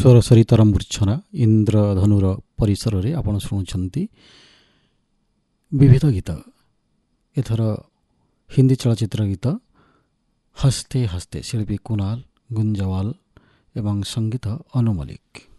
ସ୍ୱର ସରିତାର ମୂର୍ଚ୍ଛନା ଇନ୍ଦ୍ରଧନୁର ପରିସରରେ ଆପଣ ଶୁଣୁଛନ୍ତି ବିବିଧ ଗୀତ। ଏଥର ହିନ୍ଦୀ ଚଳଚ୍ଚିତ୍ର ଗୀତ ହସ୍ତେ ହସ୍ତେ, ଶିଳ୍ପୀ କୁନାଲ ଗୁଞ୍ଜୱାଲ ଏବଂ ସଙ୍ଗୀତ ଅନୁ ମଲିକ।